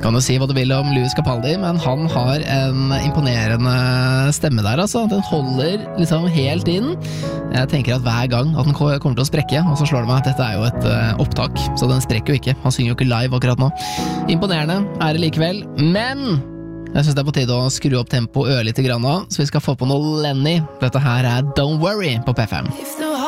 Kan du si hva du vil om Louis Capaldi, men han har en imponerende stemme der, altså. Den holder liksom helt inn. Jeg tenker at hver gang at den kommer til å sprekke, og så slår det meg at dette er jo et opptak, så den sprekker jo ikke. Han synger jo ikke live akkurat nå. Imponerende er det likevel, men jeg synes det er på tide å skru opp tempo ørlite grann nå, så vi skal få på noe Lenny. Dette her er Don't Worry på P5.